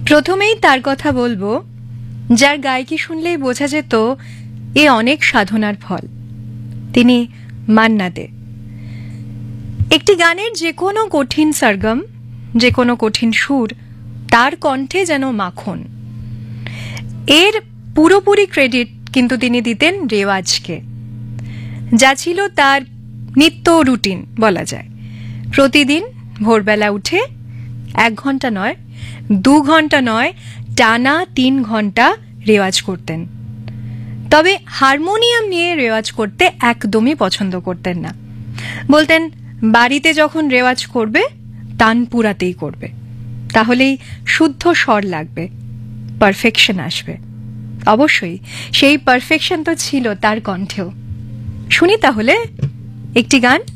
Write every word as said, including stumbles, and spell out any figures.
প্রথমেই তার কথা বলবো যার গায়কি শুনলেই বোঝা যেত এ অনেক সাধনার ফল। তিনি মান্না দে। একটি গানের যে কোনো কঠিন সরগম, যে কোনো কঠিন সুর তার কণ্ঠে যেন মাখন। এর পুরোপুরি ক্রেডিট কিন্তু তিনি দিতেন রেওয়াজকে, যা ছিল তার নিত্য রুটিন বলা যায়। প্রতিদিন ভোরবেলা উঠে এক ঘন্টা নয়, দু ঘন্টা নয়, টানা তিন ঘন্টা রেওয়াজ করতেন। তবে হারমোনিয়াম নিয়ে রেওয়াজ করতে একদমই পছন্দ করতেন না। বলতেন বাড়িতে যখন রেওয়াজ করবে তানপুরাতেই করবে, তাহলেই শুদ্ধ স্বর লাগবে, পারফেকশন আসবে। অবশ্যই সেই পারফেকশন তো ছিল তার কণ্ঠেও। শুনি তাহলে একটি গান।